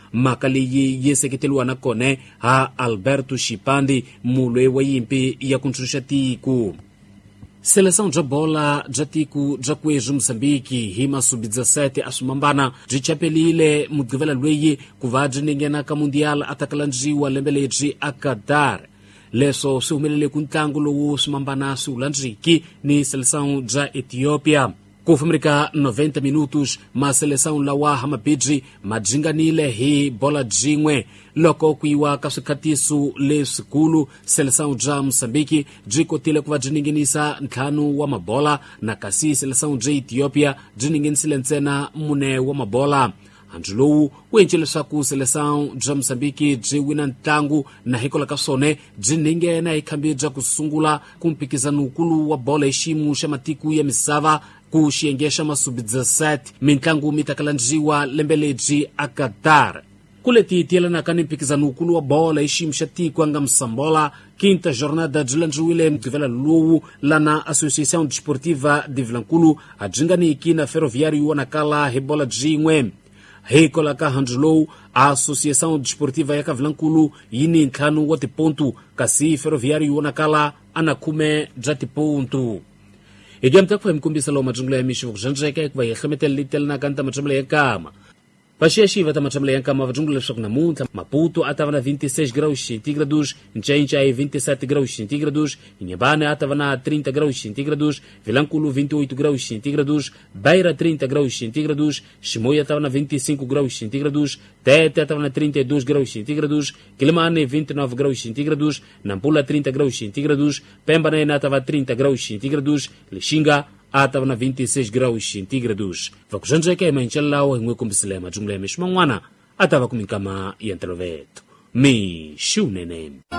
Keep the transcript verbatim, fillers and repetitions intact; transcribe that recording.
makaliyi yeseketeliwana kone ha Alberto Shipandi mulwe wa yimpi ya kuntrusha tiku. Seleção de bola de tiku de kweju Moçambique hima sub dezessete asumambana de chapelile mudgavela lweyi kuvaji ningena ka mundial atakalanjiwa lembeleji akadar. Leso se umelele kuntangu lowo sumambana su lanjiki ni seleção de Etiópia. Kufumrika noventa minutos ma seleção lawa hamabidji majinganile hi bola jingwe loko kuiwa kasukatisu le sikulu seleção ja Moçambique jikotile kuvajininginisa ntlanu wa mabola na kasi seleção ja Ethiopia jininginisile ntsena mune wa mabola. Anjulu wenjelesha ku seleção ja Moçambique jiwina ntangu na hikola kasone jininge na ikambija kusungula kumpikizano ukulu wa bola ishimu shamatiku ya misava kushiengesha masubi dezessete mintangu mitakalanjiwa lembeleji akadar. Kuleti tila na kani mpikizano ukulu wa bola ishimsha tiku anga msambola quinta jornada de lanjuile mkivela luwu lana Associação Desportiva de Vilankulu ajingani ikina ferroviário wanakala hebola jingwe. Heikola ka handulou a Associação Desportiva ya Vilankulu yini ntlanu wati pontu kasi ferroviário wanakala anakume jati pontu. Igam takwa mkumbisa lo majungla ya mishu vjanjeka kwa yakhametel litel na kanta majungla ya kama. Pashia shiva ta majungla ya kama vajungla shokna munta Maputo atavana vinte e seis graus centígrados, Nchencha e vinte e sete graus centígrados, Inhambane atavana trinta graus centígrados, Vilankulu vinte e oito graus centígrados, Beira trinta graus centígrados, Chimoio atavana vinte e cinco graus centígrados, Tete atavana trinta e dois graus centígrados, Quilimane vinte e nove graus centígrados, Nampula trinta graus centígrados, Pembane atava trinta graus centígrados, Lixinga atava na vinte e seis graus centígrados. Vakujanja ke manchalao ngwe kumbisilema jumla ya mishmangwana atava kumikama yanteloveto. Mi shunene.